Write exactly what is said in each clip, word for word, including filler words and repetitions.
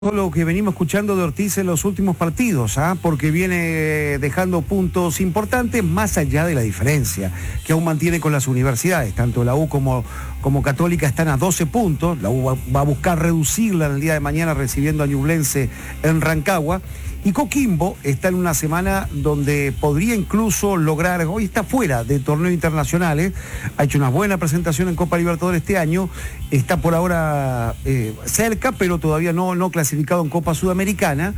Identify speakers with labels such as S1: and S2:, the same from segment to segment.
S1: Lo que venimos escuchando de Ortiz en los últimos partidos, ¿ah? Porque viene dejando puntos importantes más allá de la diferencia que aún mantiene con las universidades. Tanto la U como, como Católica están a doce puntos. La U va, va a buscar reducirla en el día de mañana recibiendo a Ñublense en Rancagua. Y Coquimbo está en una semana donde podría incluso lograr, hoy está fuera de torneos internacionales, ha hecho una buena presentación en Copa Libertadores este año, está por ahora eh, cerca, pero todavía no, no clasificado en Copa Sudamericana.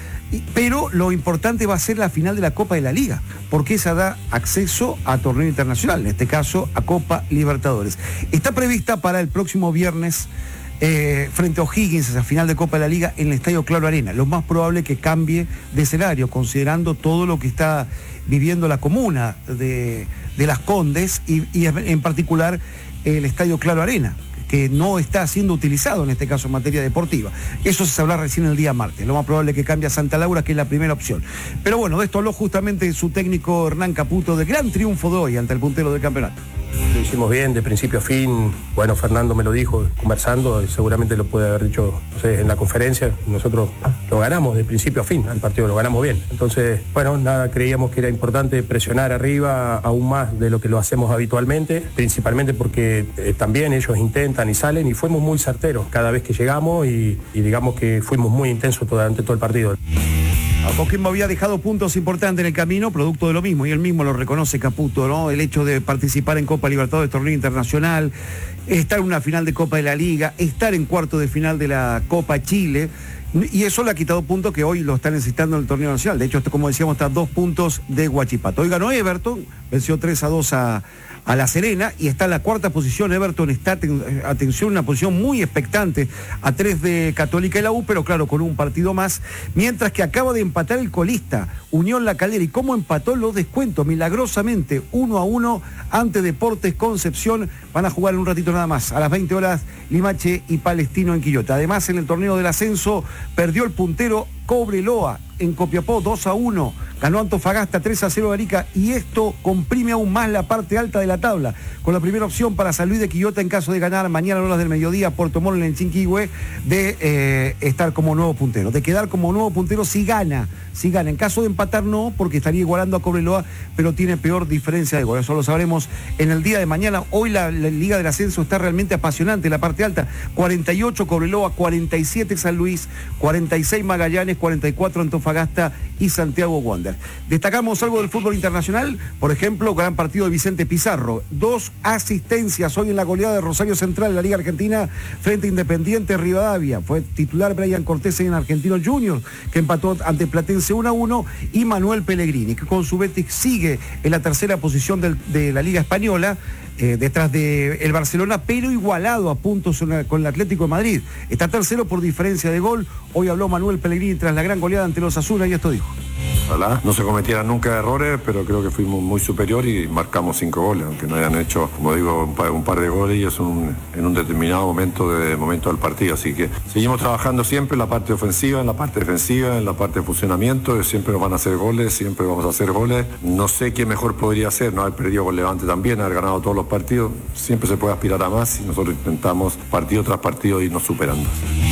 S1: Pero lo importante va a ser la final de la Copa de la Liga, porque esa da acceso a torneo internacional, en este caso a Copa Libertadores. Está prevista para el próximo viernes eh, frente a O'Higgins, esa final de Copa de la Liga en el Estadio Claro Arena. Lo más probable es que cambie de escenario, considerando todo lo que está viviendo la comuna de, de Las Condes y, y en particular el Estadio Claro Arena, que no está siendo utilizado en este caso en materia deportiva. Eso se sabrá recién el día martes. Lo más probable es que cambie a Santa Laura, que es la primera opción. Pero bueno, de esto habló justamente su técnico Hernán Caputo, del gran triunfo de hoy ante el puntero del campeonato.
S2: Lo hicimos bien, de principio a fin. Bueno, Fernando me lo dijo conversando, y seguramente lo puede haber dicho, no sé, en la conferencia. Nosotros lo ganamos de principio a fin, al partido lo ganamos bien. Entonces, bueno, nada, creíamos que era importante presionar arriba aún más de lo que lo hacemos habitualmente, principalmente porque eh, también ellos intentan y salen, y fuimos muy certeros cada vez que llegamos y, y digamos que fuimos muy intensos durante todo el partido.
S1: Coquimbo había dejado puntos importantes en el camino, producto de lo mismo, y él mismo lo reconoce, Caputo, ¿no? El hecho de participar en Copa Libertadores, torneo internacional, estar en una final de Copa de la Liga, estar en cuarto de final de la Copa Chile, y eso le ha quitado puntos que hoy lo están necesitando en el torneo nacional. De hecho, esto, como decíamos, está a dos puntos de Huachipato. Hoy ganó Everton, venció tres a dos a... a La Serena, y está en la cuarta posición. Everton está, atención, una posición muy expectante, a tres de Católica y la U, pero claro, con un partido más, mientras que acaba de empatar el colista, Unión La Calera. ¿Y cómo empató los descuentos? Milagrosamente, uno a uno ante Deportes Concepción. Van a jugar en un ratito nada más, a las veinte horas, Limache y Palestino en Quillota. Además, en el torneo del ascenso, perdió el puntero Cobreloa en Copiapó dos a uno, ganó Antofagasta tres a cero de Arica, y esto comprime aún más la parte alta de la tabla, con la primera opción para San Luis de Quillota en caso de ganar mañana a horas del mediodía Puerto Montt en Chinquihue, de eh, estar como nuevo puntero, de quedar como nuevo puntero si gana, si gana. En caso de empatar no, porque estaría igualando a Cobreloa, pero tiene peor diferencia de gol. Eso lo sabremos en el día de mañana. Hoy la, la Liga del Ascenso está realmente apasionante, la parte alta, cuarenta y ocho Cobreloa, cuarenta y siete San Luis, cuarenta y seis Magallanes, cuarenta y cuatro Antofagasta y Santiago Wander. Destacamos algo del fútbol internacional, por ejemplo, gran partido de Vicente Pizarro, dos asistencias hoy en la goleada de Rosario Central en la Liga Argentina frente a Independiente Rivadavia. Fue titular Brian Cortés en Argentino Junior, que empató ante Platense uno a uno, y Manuel Pellegrini, que con su Betis sigue en la tercera posición del, de la Liga Española, Eh, detrás del de Barcelona, pero igualado a puntos una, con el Atlético de Madrid. Está tercero por diferencia de gol. Hoy habló Manuel Pellegrini tras la gran goleada ante los Asuna, y esto dijo:
S3: Ojalá no se cometieran nunca errores, pero creo que fuimos muy superior y marcamos cinco goles, aunque no hayan hecho, como digo, un par, un par de goles, y es un, en un determinado momento, de, momento del partido. Así que seguimos trabajando siempre en la parte ofensiva, en la parte defensiva, en la parte de funcionamiento. Siempre nos van a hacer goles, siempre vamos a hacer goles. No sé qué mejor podría ser, no haber perdido con Levante también, haber ganado todos los partidos. Siempre se puede aspirar a más, y nosotros intentamos partido tras partido irnos superando.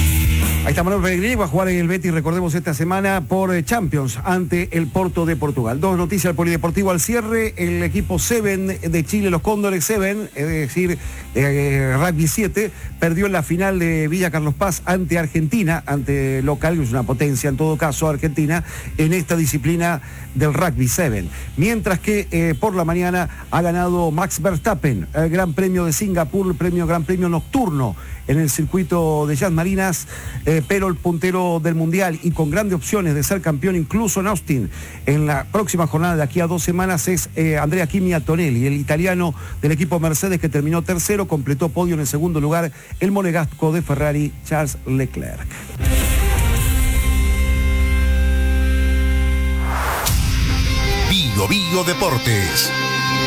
S1: Ahí está Manuel Pellegrini, va a jugar en el Betis, recordemos, esta semana por Champions ante el Porto de Portugal. Dos noticias al polideportivo al cierre. El equipo Seven de Chile, los Cóndores Seven, es decir, eh, Rugby siete, perdió en la final de Villa Carlos Paz ante Argentina, ante local, que es una potencia en todo caso, Argentina, en esta disciplina del Rugby Seven. Mientras que eh, por la mañana ha ganado Max Verstappen, el Gran Premio de Singapur, el premio Gran Premio Nocturno en el circuito de Jazz Marinas, eh, pero el puntero del Mundial, y con grandes opciones de ser campeón incluso en Austin en la próxima jornada de aquí a dos semanas, es eh, Andrea Kimi Antonelli, el italiano del equipo Mercedes, que terminó tercero, completó podio en el segundo lugar el monegasco de Ferrari, Charles Leclerc.
S4: Bio Bio Deportes.